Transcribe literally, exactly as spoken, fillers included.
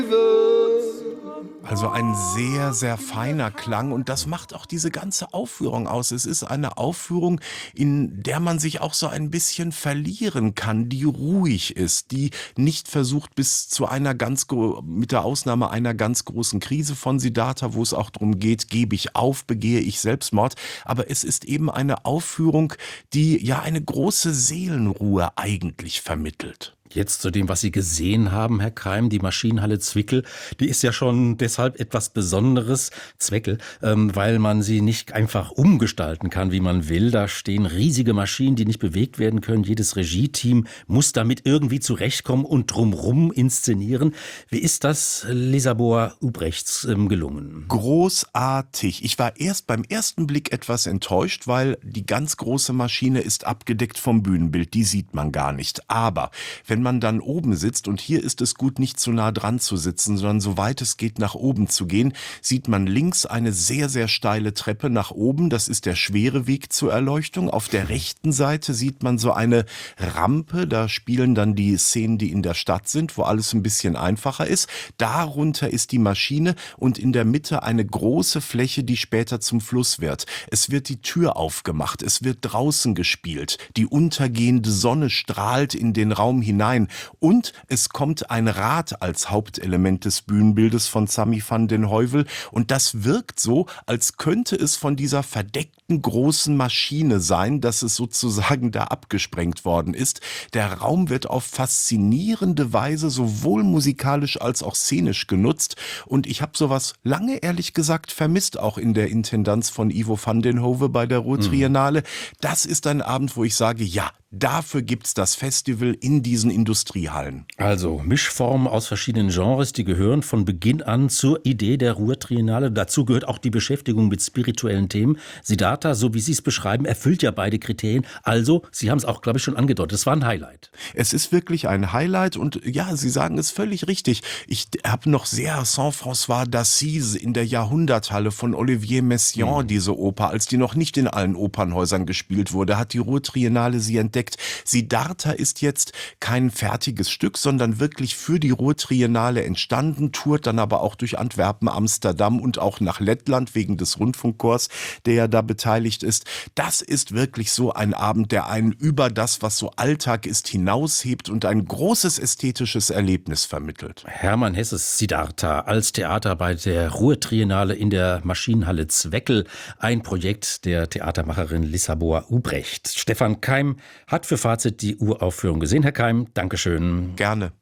Also ein sehr, sehr feiner Klang und das macht auch diese ganze Aufführung aus. Es ist eine Aufführung, in der man sich auch so ein bisschen verlieren kann, die ruhig ist, die nicht versucht bis zu einer ganz, gro- mit der Ausnahme einer ganz großen Krise von Siddhartha, wo es auch darum geht, gebe ich auf, begehe ich Selbstmord. Aber es ist eben eine Aufführung, die ja eine große Seelenruhe eigentlich vermittelt. Jetzt zu dem, was Sie gesehen haben, Herr Keim, die Maschinenhalle Zwickel, die ist ja schon deshalb etwas Besonderes, Zweckel, ähm, weil man sie nicht einfach umgestalten kann, wie man will. Da stehen riesige Maschinen, die nicht bewegt werden können. Jedes Regie-Team muss damit irgendwie zurechtkommen und drumrum inszenieren. Wie ist das Lesabor Ubrechts ähm, gelungen? Großartig. Ich war erst beim ersten Blick etwas enttäuscht, weil die ganz große Maschine ist abgedeckt vom Bühnenbild. Die sieht man gar nicht. Aber wenn man dann oben sitzt, und hier ist es gut, nicht zu nah dran zu sitzen, sondern so weit es geht nach oben zu gehen, sieht man links eine sehr, sehr steile Treppe nach oben. Das ist der schwere Weg zur Erleuchtung. Auf der rechten Seite sieht man so eine Rampe. Da spielen dann die Szenen, die in der Stadt sind, wo alles ein bisschen einfacher ist. Darunter ist die Maschine und in der Mitte eine große Fläche, die später zum Fluss wird. Es wird die Tür aufgemacht. Es wird draußen gespielt. Die untergehende Sonne strahlt in den Raum hinein. Und es kommt ein Rad als Hauptelement des Bühnenbildes von Sami van den Heuvel. Und das wirkt so, als könnte es von dieser verdeckten großen Maschine sein, dass es sozusagen da abgesprengt worden ist. Der Raum wird auf faszinierende Weise sowohl musikalisch als auch szenisch genutzt. Und ich habe sowas lange, ehrlich gesagt, vermisst, auch in der Intendanz von Ivo van den Hove bei der Ruhr-Triennale. Das ist ein Abend, wo ich sage, ja, dafür gibt's das Festival in diesen Industriehallen. Also Mischformen aus verschiedenen Genres, die gehören von Beginn an zur Idee der Ruhr-Triennale. Dazu gehört auch die Beschäftigung mit spirituellen Themen. Siddhartha, so wie Sie es beschreiben, erfüllt ja beide Kriterien. Also, Sie haben es auch, glaube ich, schon angedeutet, es war ein Highlight. Es ist wirklich ein Highlight und ja, Sie sagen es völlig richtig. Ich habe noch sehr Saint-François d'Assise in der Jahrhunderthalle von Olivier Messiaen, mhm. diese Oper, als die noch nicht in allen Opernhäusern gespielt wurde, hat die Ruhr-Triennale sie entdeckt. Siddhartha ist jetzt kein fertiges Stück, sondern wirklich für die Ruhr-Triennale entstanden, tourt dann aber auch durch Antwerpen, Amsterdam und auch nach Lettland wegen des Rundfunkchors, der ja da beteiligt ist. Das ist wirklich so ein Abend, der einen über das, was so Alltag ist, hinaushebt und ein großes ästhetisches Erlebnis vermittelt. Hermann Hesses Siddhartha als Theater bei der Ruhr-Triennale in der Maschinenhalle Zweckel. Ein Projekt der Theatermacherin Lesabor Ubrecht. Stefan Keim hat für Fazit die Uraufführung gesehen. Herr Keim, Dankeschön. Gerne.